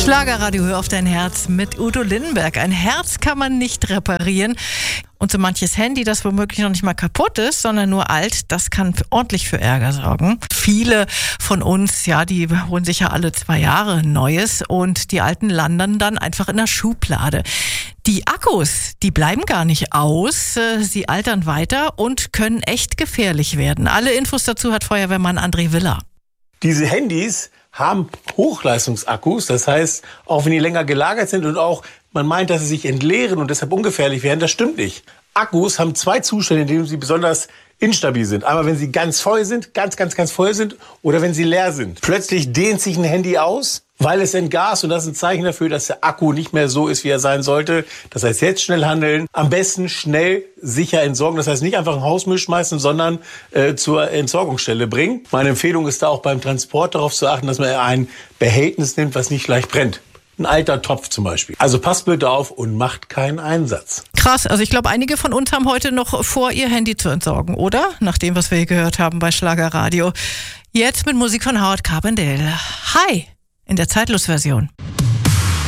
Schlagerradio, hör auf dein Herz mit Udo Lindenberg. Ein Herz kann man nicht reparieren. Und so manches Handy, das womöglich noch nicht mal kaputt ist, sondern nur alt, das kann ordentlich für Ärger sorgen. Viele von uns, ja, die holen sich ja alle 2 Jahre ein neues und die alten landen dann einfach in der Schublade. Die Akkus, die bleiben gar nicht aus, sie altern weiter und können echt gefährlich werden. Alle Infos dazu hat Feuerwehrmann André Willer. Diese Handys haben Hochleistungsakkus, das heißt, auch wenn die länger gelagert sind und auch man meint, dass sie sich entleeren und deshalb ungefährlich werden, das stimmt nicht. Akkus haben 2 Zustände, in denen sie besonders instabil sind. Einmal, wenn sie ganz voll sind, ganz voll sind, oder wenn sie leer sind. Plötzlich dehnt sich ein Handy aus, weil es entgast, und das ist ein Zeichen dafür, dass der Akku nicht mehr so ist, wie er sein sollte. Das heißt, jetzt schnell handeln, am besten schnell, sicher entsorgen. Das heißt, nicht einfach ein Hausmüll schmeißen, sondern zur Entsorgungsstelle bringen. Meine Empfehlung ist da auch beim Transport darauf zu achten, dass man ein Behältnis nimmt, was nicht leicht brennt. Ein alter Topf zum Beispiel. Also passt bitte auf und macht keinen Einsatz. Krass, also ich glaube, einige von uns haben heute noch vor, ihr Handy zu entsorgen, oder? Nach dem, was wir hier gehört haben bei Schlagerradio. Jetzt mit Musik von Howard Carpendale. Hi, in der Zeitlos-Version.